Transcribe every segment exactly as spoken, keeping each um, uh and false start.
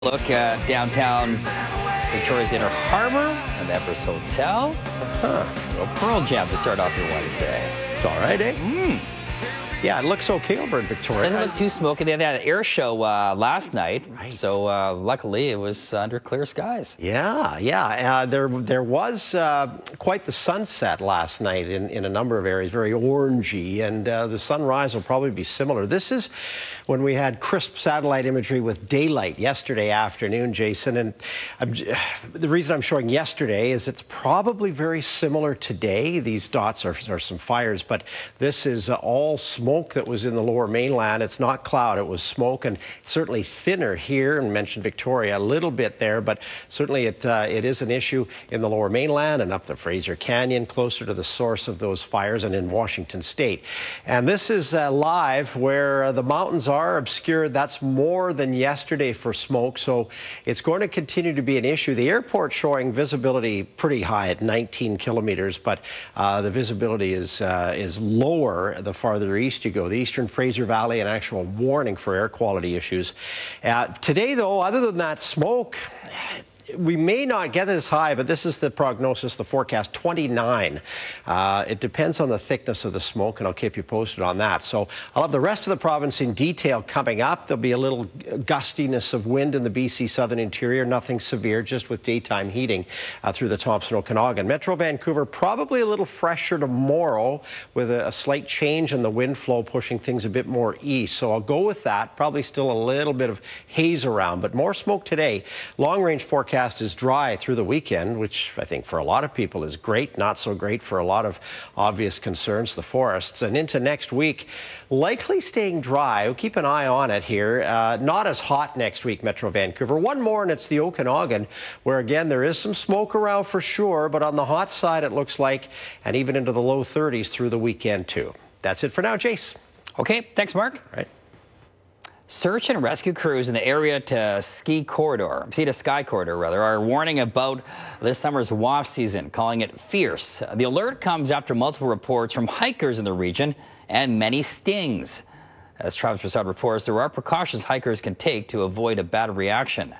Look at downtown's Victoria's Inner Harbor and the Empress Hotel. Huh. A little Pearl Jam to start off your Wednesday. It's all right, eh? Mm. Yeah, it looks okay over in Victoria. Doesn't look too smoky. They had an air show uh, last night, right. so uh, luckily it was under clear skies. Yeah, yeah. Uh, there, there was uh, quite the sunset last night in, in a number of areas, very orangey, and uh, the sunrise will probably be similar. This is when we had crisp satellite imagery with daylight yesterday afternoon, Jason. And I'm, the reason I'm showing yesterday is it's probably very similar today. These dots are, are some fires, but this is uh, all smoke. Smoke that was in the lower mainland. It's not cloud, it was smoke, and certainly thinner here, and mentioned Victoria a little bit there, but certainly it uh, it is an issue in the lower mainland and up the Fraser Canyon, closer to the source of those fires, and in Washington State. And this is uh, live where uh, the mountains are obscured. That's more than yesterday for smoke, so it's going to continue to be an issue. The airport showing visibility pretty high at nineteen kilometers, but uh, the visibility is uh, is lower the farther east you go. The Eastern Fraser Valley, an actual warning for air quality issues. Uh, today, though, other than that smoke, we may not get as high, but this is the prognosis, the forecast, twenty-nine. Uh, it depends on the thickness of the smoke, and I'll keep you posted on that. So I'll have the rest of the province in detail coming up. There'll be a little gustiness of wind in the B C southern interior, nothing severe, just with daytime heating uh, through the Thompson Okanagan. Metro Vancouver, probably a little fresher tomorrow with a, a slight change in the wind flow, pushing things a bit more east. So I'll go with that. Probably still a little bit of haze around, but more smoke today. Long-range forecast is dry through the weekend, which I think for a lot of people is great, not so great for a lot of obvious concerns, the forests. And into next week, likely staying dry. We'll keep an eye on it here. Uh, not as hot next week, Metro Vancouver. One more, and it's the Okanagan, where again there is some smoke around for sure, but on the hot side it looks like, and even into the low thirties through the weekend too. That's it for now, Jace. Okay, thanks, Mark. Right. Search and rescue crews in the area to ski corridor, Sea to Sky corridor rather, are warning about this summer's wasp season, calling it fierce. The alert comes after multiple reports from hikers in the region and many stings. As Travis Prasad reports, there are precautions hikers can take to avoid a bad reaction.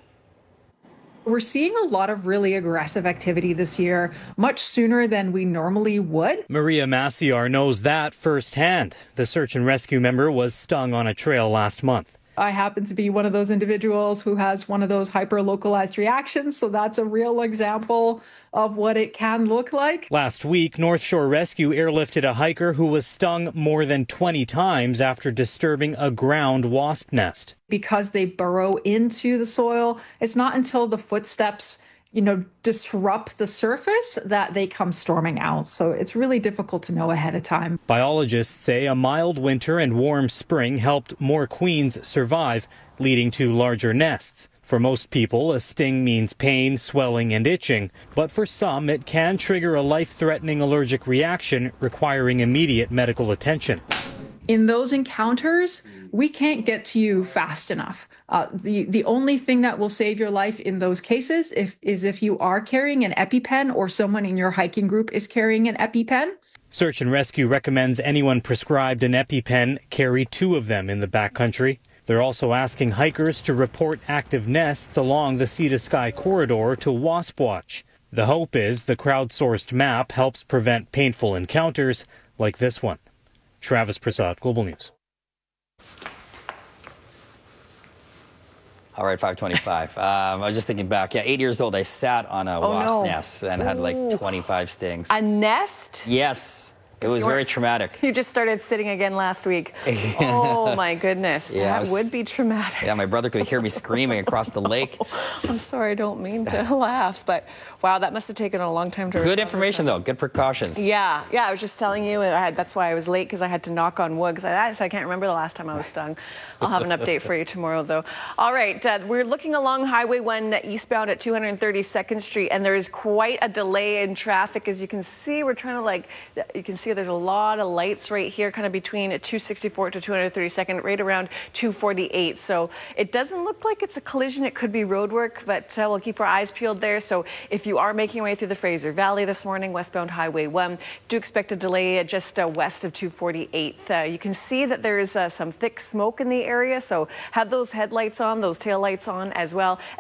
We're seeing a lot of really aggressive activity this year, much sooner than we normally would. Maria Maciar knows that firsthand. The search and rescue member was stung on a trail last month. I happen to be one of those individuals who has one of those hyper-localized reactions, so that's a real example of what it can look like. Last week, North Shore Rescue airlifted a hiker who was stung more than twenty times after disturbing a ground wasp nest. Because they burrow into the soil, it's not until the footsteps you know, disrupt the surface that they come storming out. So it's really difficult to know ahead of time. Biologists say a mild winter and warm spring helped more queens survive, leading to larger nests. For most people, a sting means pain, swelling, and itching. But for some, it can trigger a life-threatening allergic reaction requiring immediate medical attention. In those encounters, we can't get to you fast enough. Uh, the, the only thing that will save your life in those cases if, is if you are carrying an EpiPen or someone in your hiking group is carrying an EpiPen. Search and Rescue recommends anyone prescribed an EpiPen carry two of them in the backcountry. They're also asking hikers to report active nests along the Sea to Sky corridor to Wasp Watch. The hope is the crowdsourced map helps prevent painful encounters like this one. Travis Prasad, Global News. All right, five twenty-five. Um, I was just thinking back. Yeah, eight years old, I sat on a oh, wasp no. nest and had like twenty-five stings. A nest? Yes. It was very traumatic. You just started sitting again last week. Oh, my goodness. Yeah, that was, would be traumatic. Yeah, my brother could hear me screaming across the lake. I'm sorry, I don't mean to laugh, but wow, that must have taken a long time to Good information, though. Good precautions. Yeah, yeah, I was just telling you. I had, that's why I was late, because I had to knock on wood, because I, I can't remember the last time I was stung. I'll have an update for you tomorrow, though. All right, uh, we're looking along Highway one eastbound at two hundred thirty-second Street, and there is quite a delay in traffic. As you can see, we're trying to, like, you can see see there's a lot of lights right here, kind of between two sixty-four to two thirty-second, right around two forty-eight. So it doesn't look like it's a collision. It could be road work, but uh, we'll keep our eyes peeled there. So if you are making your way through the Fraser Valley this morning, westbound Highway one, do expect a delay just uh, west of two forty-eight. Uh, you can see that there's uh, some thick smoke in the area, so have those headlights on, those tail lights on as well.